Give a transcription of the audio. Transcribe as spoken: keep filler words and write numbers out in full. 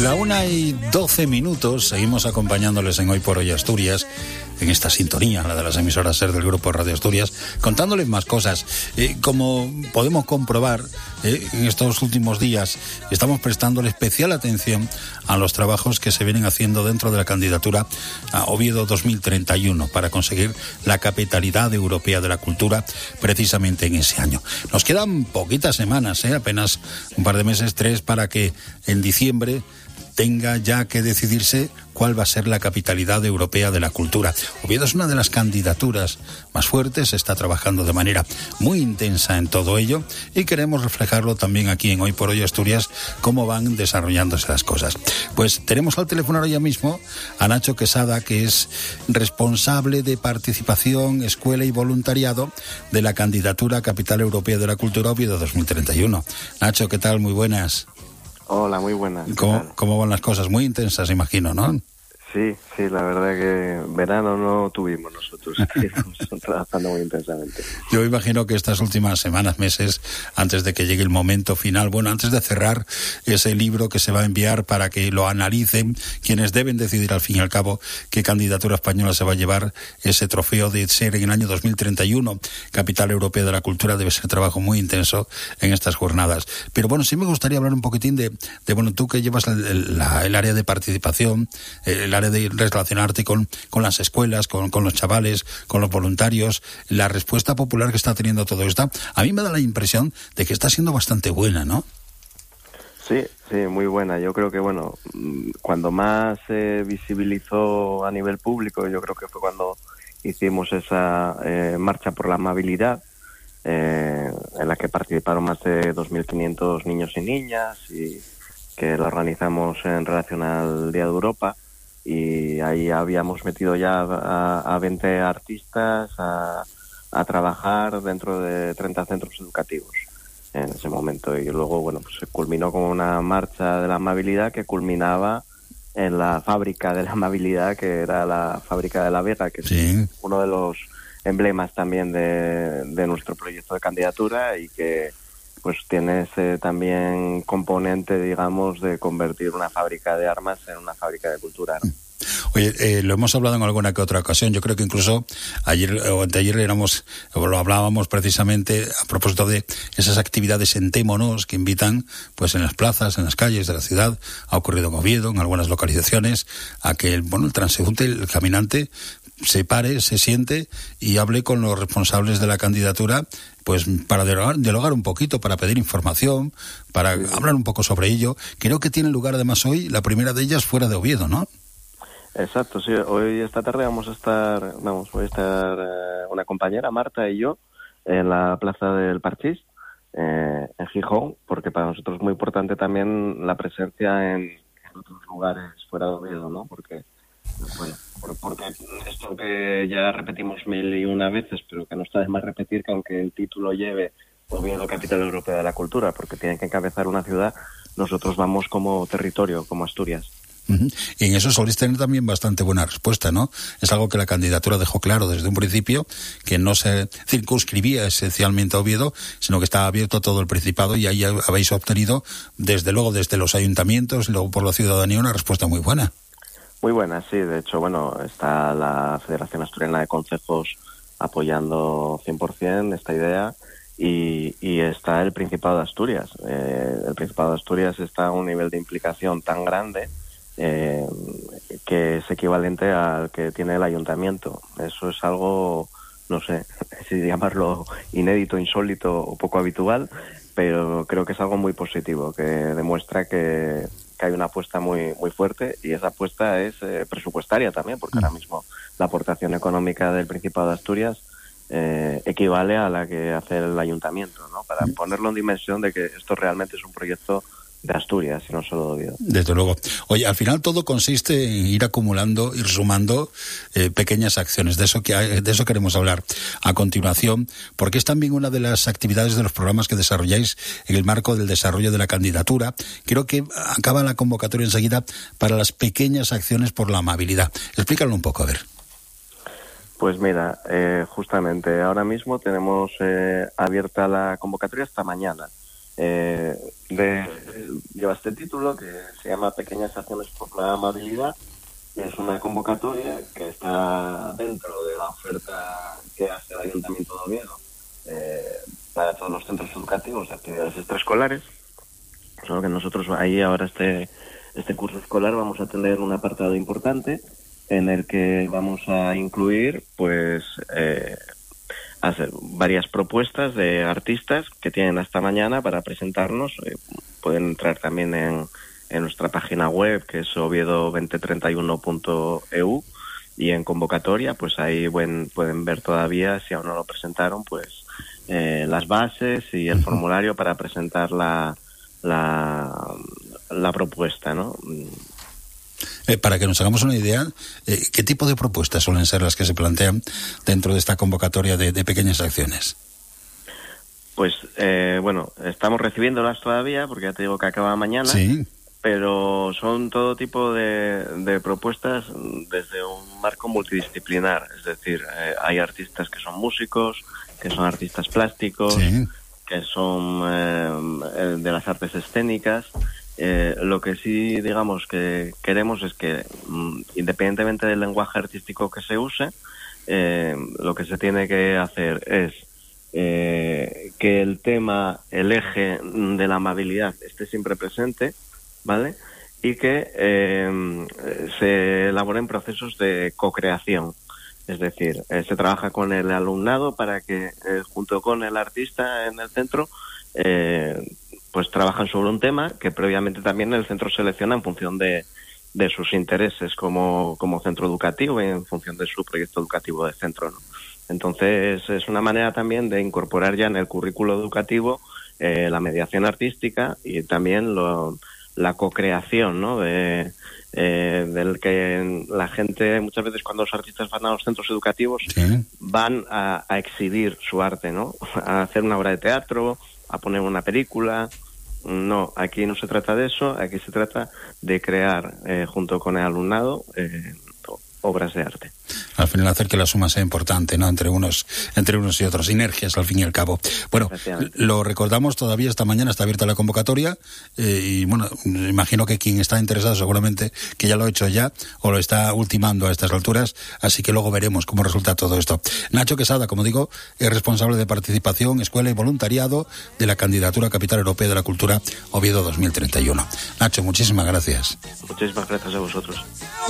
La una y doce minutos, seguimos acompañándoles en Hoy por Hoy Asturias, en esta sintonía, la de las emisoras SER del Grupo Radio Asturias, contándoles más cosas. Eh, como podemos comprobar, eh, en estos últimos días estamos prestando especial atención a los trabajos que se vienen haciendo dentro de la candidatura a Oviedo dos mil treinta y uno para conseguir la capitalidad europea de la cultura precisamente en ese año. Nos quedan poquitas semanas, eh, apenas un par de meses, tres, para que en diciembre tenga ya que decidirse cuál va a ser la capitalidad europea de la cultura. Oviedo es una de las candidaturas más fuertes, se está trabajando de manera muy intensa en todo ello y queremos reflejarlo también aquí en Hoy por Hoy Asturias, cómo van desarrollándose las cosas. Pues tenemos al teléfono ahora ya mismo a Nacho Quesada, que es responsable de participación, escuela y voluntariado de la candidatura a Capital Europea de la Cultura Oviedo dos mil treinta y uno. Nacho, ¿qué tal? Muy buenas. Hola, muy buenas. ¿Cómo, ¿Cómo van las cosas? Muy intensas, imagino, ¿no? Sí, sí, la verdad que verano no tuvimos nosotros, estamos trabajando muy intensamente. Yo imagino que estas últimas semanas, meses, antes de que llegue el momento final, bueno, antes de cerrar ese libro que se va a enviar para que lo analicen quienes deben decidir al fin y al cabo qué candidatura española se va a llevar ese trofeo de ser en el año dos mil treinta y uno Capital Europea de la Cultura, debe ser trabajo muy intenso en estas jornadas. Pero bueno, sí me gustaría hablar un poquitín de, de bueno, tú que llevas el, el, la, el área de participación, el área de relacionarte con, con las escuelas, con, con los chavales, con los voluntarios, la respuesta popular que está teniendo todo esto, a mí me da la impresión de que está siendo bastante buena, ¿no? Sí, sí, muy buena. Yo creo que, bueno, cuando más se visibilizó a nivel público, yo creo que fue cuando hicimos esa eh, marcha por la amabilidad, eh, en la que participaron más de dos mil quinientos niños y niñas, y que la organizamos en relación al Día de Europa. Y ahí habíamos metido ya a, a veinte artistas a, a trabajar dentro de treinta centros educativos en ese momento. Y luego, bueno, pues se culminó con una marcha de la amabilidad que culminaba en la fábrica de la amabilidad, que era la fábrica de La Vega, que sí. es uno de los emblemas también de, de nuestro proyecto de candidatura, y que pues tiene ese también componente, digamos, de convertir una fábrica de armas en una fábrica de cultura, ¿no? Oye, eh, lo hemos hablado en alguna que otra ocasión. Yo creo que incluso ayer o anteayer éramos, o lo hablábamos precisamente a propósito de esas actividades en Témonos que invitan, pues en las plazas, en las calles de la ciudad. Ha ocurrido en Oviedo, en algunas localizaciones, a que el, bueno, el transeúnte, el caminante, se pare, se siente y hable con los responsables de la candidatura, pues para dialogar, dialogar un poquito, para pedir información, para sí. hablar un poco sobre ello. Creo que tiene lugar además hoy, la primera de ellas fuera de Oviedo, ¿no? Exacto, sí. Hoy, esta tarde vamos a estar, vamos, voy a estar eh, una compañera, Marta, y yo, en la Plaza del Parchís, eh, en Gijón, porque para nosotros es muy importante también la presencia en, en otros lugares fuera de Oviedo, ¿no? Porque, bueno, por, porque esto que ya repetimos mil y una veces, pero que no está de más repetir, que aunque el título lleve Oviedo Capital Europea de la Cultura, porque tiene que encabezar una ciudad, nosotros vamos como territorio, como Asturias. Uh-huh. Y en eso solís tener también bastante buena respuesta, ¿no? Es algo que la candidatura dejó claro desde un principio, que no se circunscribía esencialmente a Oviedo, sino que estaba abierto a todo el Principado, y ahí habéis obtenido, desde luego, desde los ayuntamientos y luego por la ciudadanía, una respuesta muy buena. Muy buena, sí. De hecho, bueno, está la Federación Asturiana de Concejos apoyando cien por ciento esta idea, y, y está el Principado de Asturias. Eh, el Principado de Asturias está a un nivel de implicación tan grande Eh, que es equivalente al que tiene el ayuntamiento. Eso es algo, no sé si llamarlo inédito, insólito o poco habitual, pero creo que es algo muy positivo, que demuestra que, que hay una apuesta muy muy fuerte, y esa apuesta es eh, presupuestaria también, porque ahora mismo la aportación económica del Principado de Asturias eh, equivale a la que hace el ayuntamiento, ¿no? Para ponerlo en dimensión de que esto realmente es un proyecto de Asturias y no solo de Oviedo. Desde luego. Oye, al final todo consiste en ir acumulando, ir sumando eh, pequeñas acciones. De eso que de eso queremos hablar a continuación, porque es también una de las actividades de los programas que desarrolláis en el marco del desarrollo de la candidatura. Creo que acaba la convocatoria enseguida para las pequeñas acciones por la amabilidad. Explícalo un poco, a ver. Pues mira, eh, justamente ahora mismo tenemos eh, abierta la convocatoria hasta mañana. eh, de, lleva este título que se llama Pequeñas Acciones por la Amabilidad. Es una convocatoria que está dentro de la oferta que hace el Ayuntamiento de Oviedo eh, para todos los centros educativos de actividades extraescolares. Solo que nosotros ahí ahora este, este curso escolar vamos a tener un apartado importante en el que vamos a incluir pues eh, hacer varias propuestas de artistas que tienen hasta mañana para presentarnos. Eh, pueden entrar también en en nuestra página web, que es oviedo veinte treinta y uno punto e u, y en convocatoria, pues ahí buen, pueden ver todavía, si aún no lo presentaron, pues eh, las bases y el formulario para presentar la, la, la propuesta, ¿no? Eh, para que nos hagamos una idea, eh, ¿qué tipo de propuestas suelen ser las que se plantean dentro de esta convocatoria de, de pequeñas acciones? Pues, eh, bueno, estamos recibiéndolas todavía, porque ya te digo que acaba mañana. Sí. Pero son todo tipo de, de propuestas desde un marco multidisciplinar. Es decir, eh, hay artistas que son músicos, que son artistas plásticos, sí, que son eh, de las artes escénicas. Eh, lo que sí, digamos, que queremos es que, mm, independientemente del lenguaje artístico que se use, eh, lo que se tiene que hacer es eh, que el tema, el eje de la amabilidad esté siempre presente, ¿vale? Y que eh, se elaboren procesos de co-creación. Es decir, eh, se trabaja con el alumnado para que, eh, junto con el artista en el centro, eh, pues trabajan sobre un tema que previamente también el centro selecciona en función de, de sus intereses como, como centro educativo y en función de su proyecto educativo de centro, ¿no? Entonces, es una manera también de incorporar ya en el currículo educativo eh, la mediación artística y también lo la co-creación, ¿no? De, eh, del que la gente, muchas veces cuando los artistas van a los centros educativos, sí, van a, a exhibir su arte, ¿no? A hacer una obra de teatro, a poner una película. No, aquí no se trata de eso, aquí se trata de crear, eh, junto con el alumnado, eh, obras de arte. Al final hacer que la suma sea importante, ¿no? Entre unos, entre unos y otros, sinergias al fin y al cabo. Bueno, lo recordamos, todavía esta mañana está abierta la convocatoria eh, y bueno, imagino que quien está interesado seguramente que ya lo ha hecho ya o lo está ultimando a estas alturas, así que luego veremos cómo resulta todo esto. Nacho Quesada, como digo, es responsable de participación, escuela y voluntariado de la candidatura a Capital Europea de la Cultura Oviedo dos mil treinta y uno. Nacho, muchísimas gracias. Muchísimas gracias a vosotros.